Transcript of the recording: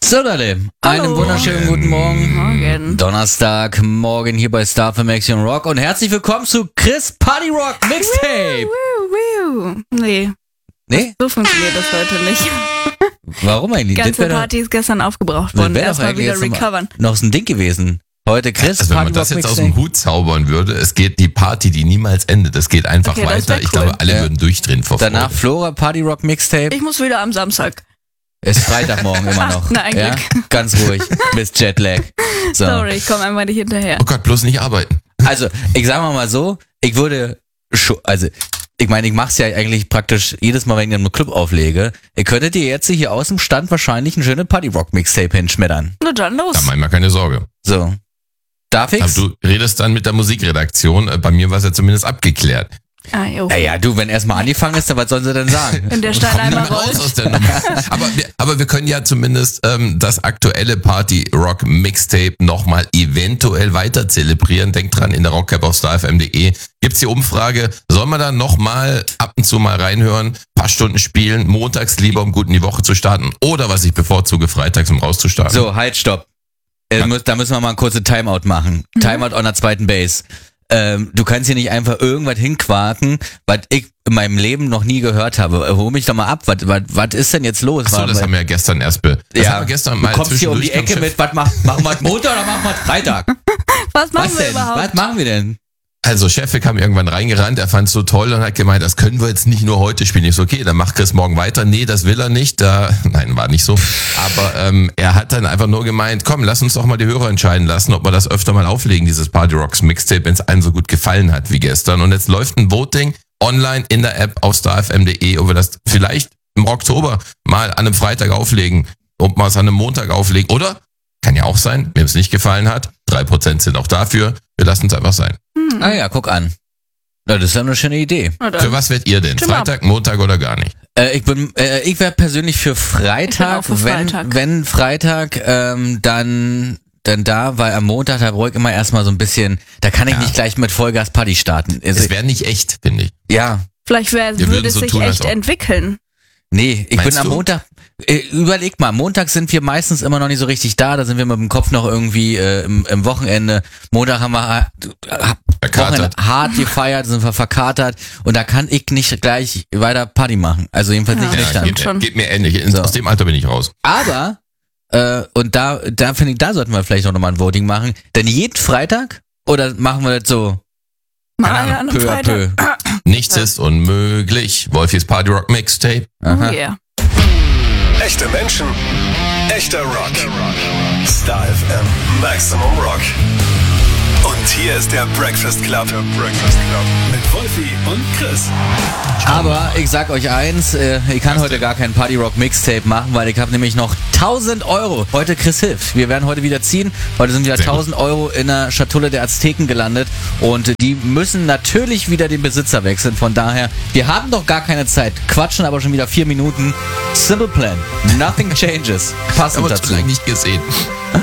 So, Leute, einen wunderschönen guten Morgen. Donnerstagmorgen hier bei Star für Action Rock und herzlich willkommen zu Chris Party Rock Mixtape. Nee. Nee? So funktioniert das heute nicht. Warum eigentlich? Die ganze Party ist gestern aufgebraucht worden. Erstmal wieder recovern. Noch so ein Ding gewesen. Heute Chris also wenn man Party das Rock jetzt aus Mixtape. dem Hut zaubern würde, es geht die Party, die niemals endet. Es geht einfach Okay, das weiter. wär Ich cool. glaube, alle würden durchdrehen vor Freude. Danach Flora Party Rock Mixtape. Ich muss wieder am Samstag. Ist Freitagmorgen immer noch. Na, ein ja? Glück. Ganz ruhig. Bis Jetlag. So. Sorry, ich komme einfach nicht hinterher. Oh Gott, bloß nicht arbeiten. Also, ich sag mal so, ich würde schon, also, ich meine, ich mach's ja eigentlich praktisch jedes Mal, wenn ich einen Club auflege. Ihr könntet ihr jetzt hier aus dem Stand wahrscheinlich ein schönes Party-Rock-Mixtape hinschmettern. Na dann los. Da mach ich mal keine Sorge. So. Darf Aber ich's? du redest dann mit der Musikredaktion. Bei mir war es ja zumindest abgeklärt. Ah, jo. Naja, du, wenn erstmal angefangen ist, dann was sollen sie denn sagen? Wenn der Stein Komm einmal nicht mehr raus rollt. aus der Nummer. Aber wir können ja zumindest das aktuelle Party-Rock-Mixtape nochmal eventuell weiter zelebrieren. Denkt dran, in der Rockcap auf starfm.de gibt's die Umfrage. Soll man da nochmal ab und zu mal reinhören, paar Stunden spielen, montags lieber, um gut in die Woche zu starten, oder was ich bevorzuge, freitags, um rauszustarten? So, halt, stopp. Da müssen wir mal eine kurze Timeout machen. Timeout an der zweiten Base. Du kannst hier nicht einfach irgendwas hinquaken, was ich in meinem Leben noch nie gehört habe. Hol mich doch mal ab. Was ist denn jetzt los? Achso, das haben wir ja gestern erst haben wir gestern mal du kommst hier um die zwischendurch Ecke mit, was machen wir Montag oder machen wir Freitag? Was machen Was wir denn? überhaupt? Was machen wir denn? Also Chefik kam irgendwann reingerannt, er fand es so toll und hat gemeint, das können wir jetzt nicht nur heute spielen. Ich so, okay, dann macht Chris morgen weiter. Nee, das will er nicht. Nein, war nicht so. Aber er hat dann einfach nur gemeint, komm, lass uns doch mal die Hörer entscheiden lassen, ob wir das öfter mal auflegen, dieses Party Rocks Mixtape, wenn es allen so gut gefallen hat wie gestern. Und jetzt läuft ein Voting online in der App auf starfm.de, ob wir das vielleicht im Oktober mal an einem Freitag auflegen, ob wir es an einem Montag auflegen. Oder, kann ja auch sein, wem es nicht gefallen hat, 3% sind auch dafür. Wir lassen es einfach sein. Ah ja, guck an. Na, das ist ja eine schöne Idee. Na dann. Für was werdet ihr denn? Stimmt Freitag, Montag oder gar nicht? Ich wäre persönlich für Freitag, Ich bin auch für Freitag. wenn Freitag, dann da, weil am Montag, da brauche ich immer erstmal so ein bisschen, da kann ich nicht gleich mit Vollgas Party starten. Also, Es wäre nicht echt, finde ich. ja, Vielleicht Wir würde würden es so sich tun, als echt ob. entwickeln. nee, ich Meinst bin am du? Montag, überleg mal, Montag sind wir meistens immer noch nicht so richtig da sind wir mit dem Kopf noch irgendwie im Wochenende. Montag haben wir Verkatert. Wochenende hart gefeiert, sind wir verkatert und da kann ich nicht gleich weiter Party machen. Also jedenfalls nicht Ja, nüchtern. stimmt schon. Geht mir ähnlich. So. Aus dem Alter bin ich raus. Aber, und da finde ich, da sollten wir vielleicht auch nochmal ein Voting machen. Denn jeden Freitag? Oder machen wir das so Mal Keine an einem peu à Freitag. peu? Nichts ist unmöglich. Wolfis Party Rock Mixtape. Oh yeah. Echte Menschen, echter Rock. Star FM, Maximum Rock. Und hier ist der Breakfast Club. Mit Wolfi und Chris. Aber ich sag euch eins, ich kann heute gar kein Party Rock Mixtape machen, weil ich habe nämlich noch 1.000 Euro. Heute Chris hilft. Wir werden heute wieder ziehen. Heute sind wieder Sehr gut. 1.000 Euro in der Schatulle der Azteken gelandet. Und die müssen natürlich wieder den Besitzer wechseln. Von daher, wir haben doch gar keine Zeit. Quatschen aber schon wieder 4 Minuten. Simple Plan. Nothing changes. Passend Aber zu dazu. lange nicht gesehen.